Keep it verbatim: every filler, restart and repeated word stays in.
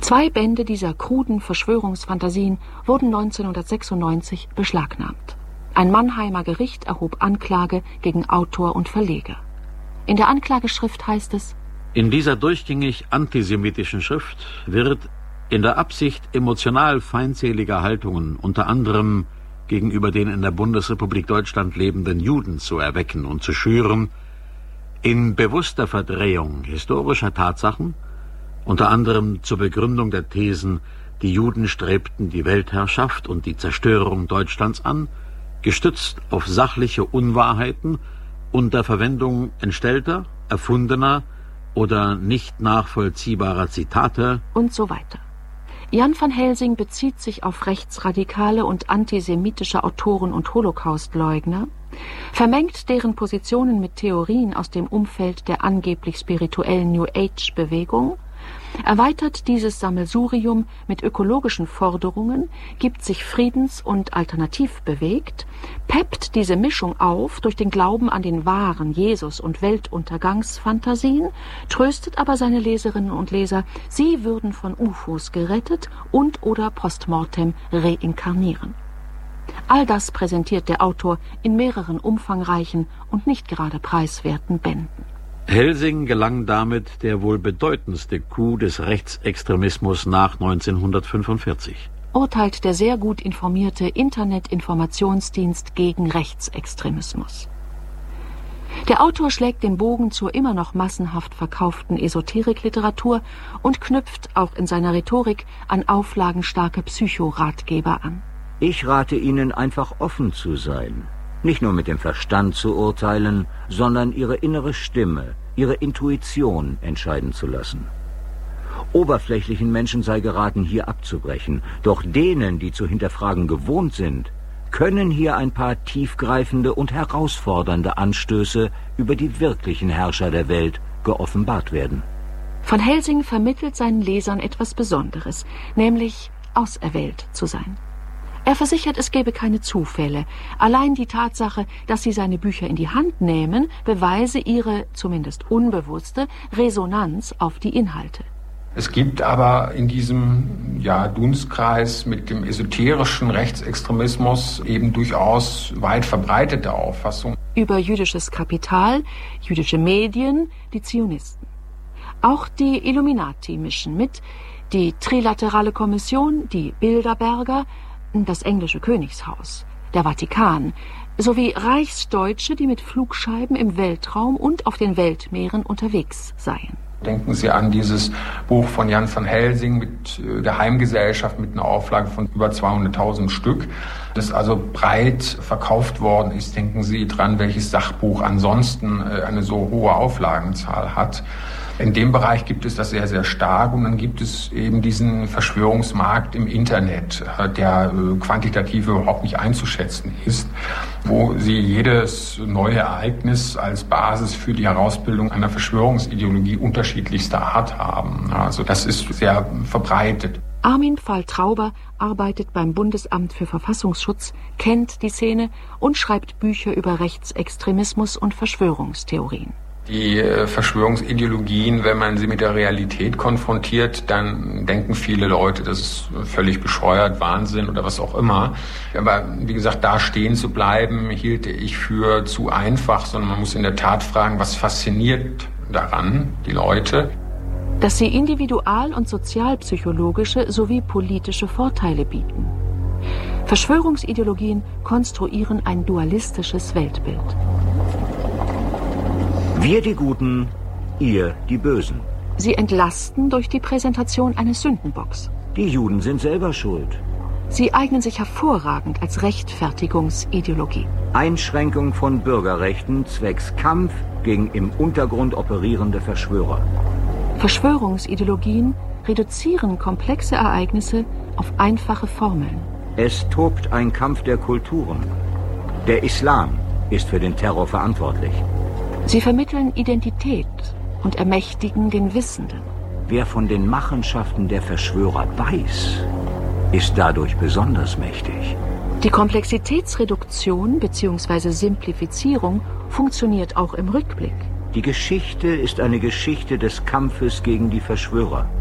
Zwei Bände dieser kruden Verschwörungsfantasien wurden neunzehnhundertsechsundneunzig beschlagnahmt. Ein Mannheimer Gericht erhob Anklage gegen Autor und Verleger. In der Anklageschrift heißt es: In dieser durchgängig antisemitischen Schrift wird in der Absicht emotional feindseliger Haltungen, unter anderem gegenüber den in der Bundesrepublik Deutschland lebenden Juden, zu erwecken und zu schüren, in bewusster Verdrehung historischer Tatsachen, unter anderem zur Begründung der Thesen, die Juden strebten die Weltherrschaft und die Zerstörung Deutschlands an, gestützt auf sachliche Unwahrheiten unter Verwendung entstellter, erfundener oder nicht nachvollziehbarer Zitate und so weiter. Jan van Helsing bezieht sich auf rechtsradikale und antisemitische Autoren und Holocaustleugner, vermengt deren Positionen mit Theorien aus dem Umfeld der angeblich spirituellen New Age-Bewegung, erweitert dieses Sammelsurium mit ökologischen Forderungen, gibt sich friedens- und alternativbewegt, peppt diese Mischung auf durch den Glauben an den wahren Jesus- und Weltuntergangsfantasien, tröstet aber seine Leserinnen und Leser, sie würden von U F Os gerettet und oder postmortem reinkarnieren. All das präsentiert der Autor in mehreren umfangreichen und nicht gerade preiswerten Bänden. Helsing gelang damit der wohl bedeutendste Coup des Rechtsextremismus nach neunzehnhundertfünfundvierzig. Urteilt der sehr gut informierte Internet-Informationsdienst gegen Rechtsextremismus. Der Autor schlägt den Bogen zur immer noch massenhaft verkauften Esoterikliteratur und knüpft auch in seiner Rhetorik an auflagenstarke Psychoratgeber an. Ich rate Ihnen, einfach offen zu sein. Nicht nur mit dem Verstand zu urteilen, sondern Ihre innere Stimme, Ihre Intuition entscheiden zu lassen. Oberflächlichen Menschen sei geraten, hier abzubrechen. Doch denen, die zu hinterfragen gewohnt sind, können hier ein paar tiefgreifende und herausfordernde Anstöße über die wirklichen Herrscher der Welt geoffenbart werden. Van Helsing vermittelt seinen Lesern etwas Besonderes, nämlich auserwählt zu sein. Er versichert, es gebe keine Zufälle. Allein die Tatsache, dass sie seine Bücher in die Hand nehmen, beweise ihre, zumindest unbewusste, Resonanz auf die Inhalte. Es gibt aber in diesem ja, Dunstkreis mit dem esoterischen Rechtsextremismus eben durchaus weit verbreitete Auffassungen. Über jüdisches Kapital, jüdische Medien, die Zionisten. Auch die Illuminati mischen mit, die Trilaterale Kommission, die Bilderberger, das englische Königshaus, der Vatikan, sowie Reichsdeutsche, die mit Flugscheiben im Weltraum und auf den Weltmeeren unterwegs seien. Denken Sie an dieses Buch von Jan van Helsing mit Geheimgesellschaft mit einer Auflage von über zweihunderttausend Stück, das also breit verkauft worden ist. Denken Sie dran, welches Sachbuch ansonsten eine so hohe Auflagenzahl hat. In dem Bereich gibt es das sehr, sehr stark und dann gibt es eben diesen Verschwörungsmarkt im Internet, der quantitativ überhaupt nicht einzuschätzen ist, wo Sie jedes neue Ereignis als Basis für die Herausbildung einer Verschwörungsideologie unterschiedlichster Art haben. Also das ist sehr verbreitet. Armin Pfahl-Trauber arbeitet beim Bundesamt für Verfassungsschutz, kennt die Szene und schreibt Bücher über Rechtsextremismus und Verschwörungstheorien. Die Verschwörungsideologien, wenn man sie mit der Realität konfrontiert, dann denken viele Leute, das ist völlig bescheuert, Wahnsinn oder was auch immer. Aber wie gesagt, da stehen zu bleiben, hielte ich für zu einfach, sondern man muss in der Tat fragen, was fasziniert daran die Leute? Dass sie individual- und sozialpsychologische sowie politische Vorteile bieten. Verschwörungsideologien konstruieren ein dualistisches Weltbild. Wir die Guten, ihr die Bösen. Sie entlasten durch die Präsentation eines Sündenbocks. Die Juden sind selber schuld. Sie eignen sich hervorragend als Rechtfertigungsideologie. Einschränkung von Bürgerrechten zwecks Kampf gegen im Untergrund operierende Verschwörer. Verschwörungsideologien reduzieren komplexe Ereignisse auf einfache Formeln. Es tobt ein Kampf der Kulturen. Der Islam ist für den Terror verantwortlich. Sie vermitteln Identität und ermächtigen den Wissenden. Wer von den Machenschaften der Verschwörer weiß, ist dadurch besonders mächtig. Die Komplexitätsreduktion bzw. Simplifizierung funktioniert auch im Rückblick. Die Geschichte ist eine Geschichte des Kampfes gegen die Verschwörer.